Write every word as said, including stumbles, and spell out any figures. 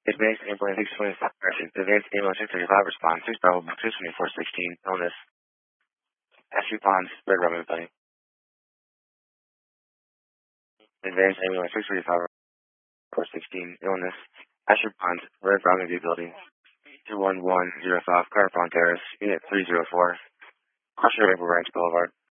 Advanced Ambulance six twenty-five, Advanced Ambulance six thirty-five response, six Bravo Box six twenty-four sixteen, illness, Ashley Ponds, Red Robin Building. Advanced Ambulance six thirty-five, four sixteen, illness, Ashley Ponds, Red Robin Building. two one one zero five, Carpon Terrace, Unit three zero four, Cross River Ranch Boulevard.